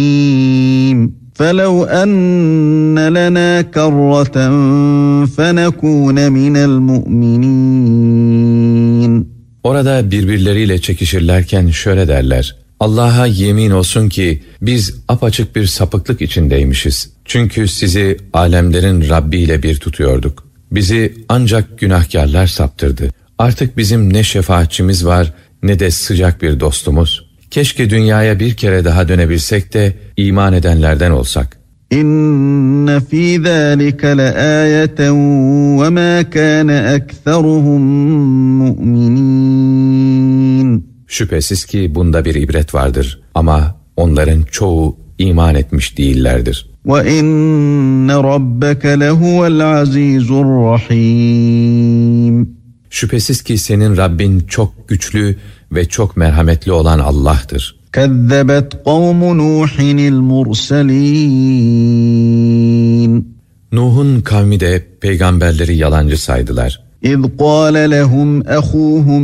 فَلَوْ أَنَّ لَنَا كَرَّةً فَنَكُونَ مِنَ الْمُؤْمِنِينَ. Orada birbirleriyle çekişirlerken şöyle derler: Allah'a yemin olsun ki biz apaçık bir sapıklık içindeymişiz. Çünkü sizi alemlerin Rabbi ile bir tutuyorduk. Bizi ancak günahkarlar saptırdı. Artık bizim ne şefaatçimiz var ne de sıcak bir dostumuz. Keşke dünyaya bir kere daha dönebilsek de iman edenlerden olsak. İnne fî zâlike leâyeten ve mâ kâne ekseruhum mu'minîn. Şüphesiz ki bunda bir ibret vardır ama onların çoğu iman etmiş değillerdir. Ve inne rabbeke lehuvel azîzur rahîm. Şüphesiz ki senin Rabbin çok güçlü ve çok merhametli olan Allah'tır. Kezzebet kavmu Nuhinil murselîn. Nuh'un kavmi de peygamberleri yalancı saydılar. İz kâle lehum ehûhum